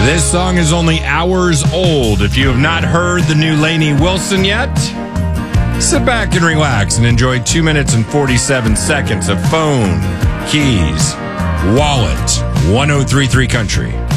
This song is only hours old. If you have not heard the new Lainey Wilson yet, sit back and relax and enjoy 2 minutes and 47 seconds of Phone, Keys, Wallet, 103.3 Country.